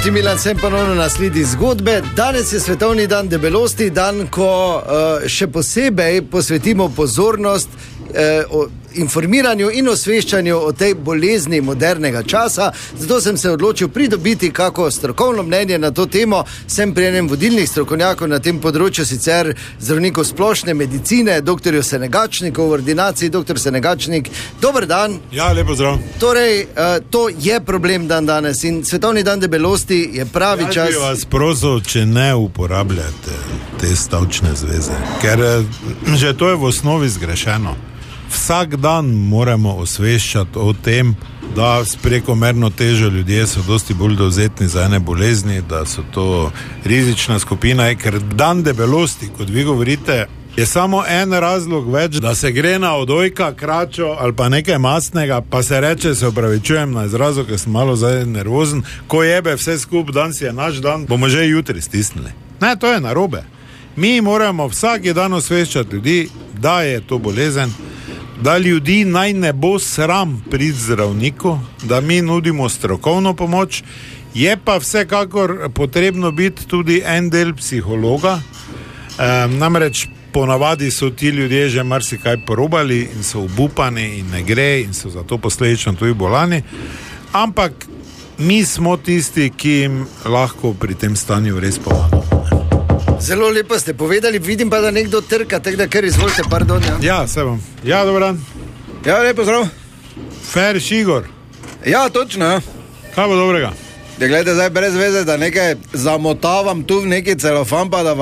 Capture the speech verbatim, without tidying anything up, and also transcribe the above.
Drži Milan, sem ponovno na sledi zgodbe. Danes je svetovni dan debelosti, dan, ko uh, še posebej posvetimo pozornost uh, o informiranju in osveščanju o tej bolezni modernega časa. Zato sem se odločil pridobiti kako strokovno mnenje na to temo. Sem pri enem vodilnih strokovnjakov na tem področju, sicer zdravnikov splošne medicine, doktorju Senegačniku v ordinaciji. Doktor Senegačnik, dober dan. Ja, lepo zdrav. Torej, uh, to je problem dan danes in svetovni dan debelosti je pravi ja, čas. Jaz bi vas prosil, če ne uporabljate te stavčne zveze, ker že to je v osnovi zgrešeno. Vsak dan moramo osveščati o tem, da s prekomerno težo ljudje so dosti bolj dovzetni za ene bolezni, da so to rizična skupina, ker dan debelosti, kot vi govorite, je samo en razlog več, da se gre na odojka, kračo ali pa nekaj mastnega, pa se reče, se opravičujem na izrazu, ker sem malo zdaj nervozen, ko jebe vse skup, dan si je naš dan, bomo že jutri stisnili. Ne, to je narobe. Mi moramo vsak dan osveščati ljudi, da je to bolezen, da ljudi naj ne bo sram priti zdravniku, da mi nudimo strokovno pomoč, je pa vsekakor potrebno biti tudi en del psihologa, e, namreč ponavadi so ti ljudje že marsikaj porobali in so obupani in ne gre in so zato posledično tudi bolani, ampak mi smo tisti, ki jim lahko pri tem stanju res pomagamo. Zelo lepo ste povedali, vidim pa, da nekdo trka, tako da kar izvolite, pardon. Ja, ja se vam. Ja, dober dan. Ja, lepo zdrav. Fer Šigor. Ja, točno, ja. Kaj bo dobrega? Da gledajte zdaj brez veze, da nekaj zamotavam tu v neki celofan, pa da